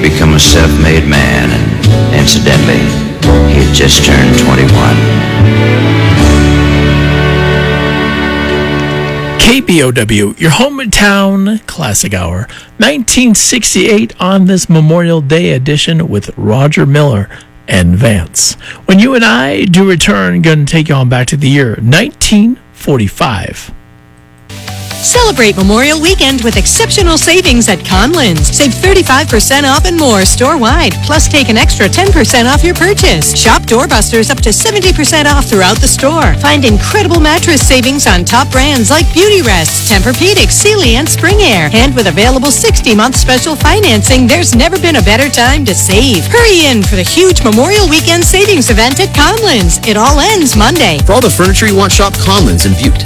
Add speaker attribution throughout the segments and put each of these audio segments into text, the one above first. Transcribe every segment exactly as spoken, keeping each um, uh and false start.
Speaker 1: he'd become a self-made man, and incidentally, he had just turned twenty-one.
Speaker 2: K B O W, your hometown classic hour, nineteen sixty-eight on this Memorial Day edition with Roger Miller and Vance. When you and I do return, going to take you on back to the year nineteen forty-five.
Speaker 3: Celebrate Memorial Weekend with exceptional savings at Conlins. Save thirty-five percent off and more store-wide, plus take an extra ten percent off your purchase. Shop doorbusters up to seventy percent off throughout the store. Find incredible mattress savings on top brands like Beautyrest, Tempur-Pedic, Sealy, and Spring Air. And with available sixty-month special financing, there's never been a better time to save. Hurry in for the huge Memorial Weekend savings event at Conlins. It all ends Monday.
Speaker 4: For all the furniture you want, shop Conlins in Butte.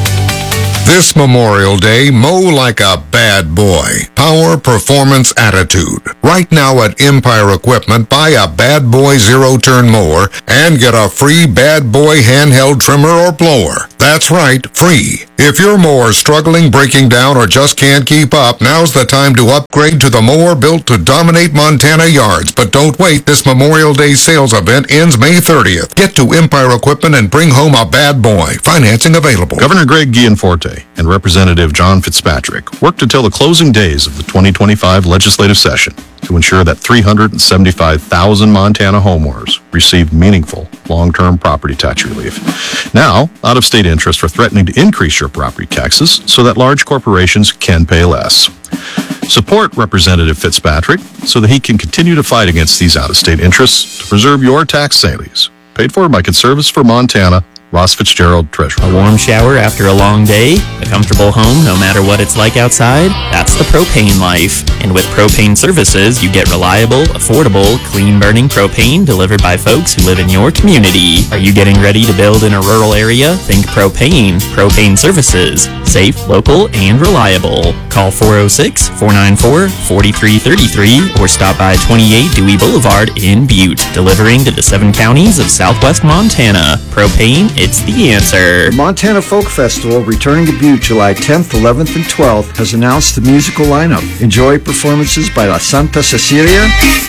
Speaker 5: This Memorial Day, mow like a bad boy. Power, performance, attitude. Right now at Empire Equipment, buy a Bad Boy zero-turn mower and get a free Bad Boy handheld trimmer or blower. That's right, free. If your mower's struggling, breaking down, or just can't keep up, now's the time to upgrade to the mower built to dominate Montana yards. But don't wait, this Memorial Day sales event ends May thirtieth. Get to Empire Equipment and bring home a Bad Boy. Financing available.
Speaker 6: Governor Greg Gianforte and Representative John Fitzpatrick worked until the closing days of the twenty twenty-five legislative session to ensure that three hundred seventy-five thousand Montana homeowners receive meaningful long-term property tax relief. Now, out-of-state interests are threatening to increase your property taxes so that large corporations can pay less. Support Representative Fitzpatrick so that he can continue to fight against these out-of-state interests to preserve your tax savings. Paid for by Conservatives for Montana, Ross Fitzgerald, Treasurer.
Speaker 7: A warm shower after a long day, a comfortable home no matter what it's like outside, that's the propane life. And with propane services, you get reliable, affordable, clean-burning propane delivered by folks who live in your community. Are you getting ready to build in a rural area? Think propane. Propane services. Safe, local, and reliable. Call four oh six, four nine four, four three three three or stop by twenty-eight Dewey Boulevard in Butte, delivering to the seven counties of southwest Montana. Propane, it's the answer.
Speaker 8: The Montana Folk Festival, returning to Butte July tenth, eleventh, and twelfth, has announced the musical lineup. Enjoy performances by La Santa Cecilia,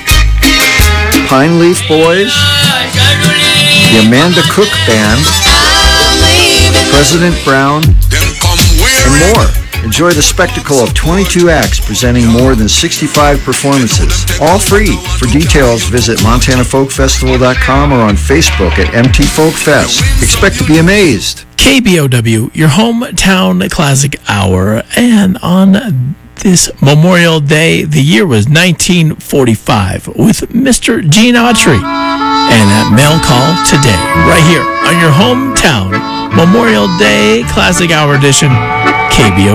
Speaker 8: Pine Leaf Boys, the Amanda Cook Band, President Brown, and more. Enjoy the spectacle of twenty-two acts presenting more than sixty-five performances. All free. For details, visit montana folk festival dot com or on Facebook at M T Folk Fest. Expect to be amazed.
Speaker 2: K B O W, your hometown classic hour. And on this Memorial Day, the year was nineteen forty-five with Mister Gene Autry. And that mail call today, right here on your hometown Memorial Day classic hour edition, K B O W.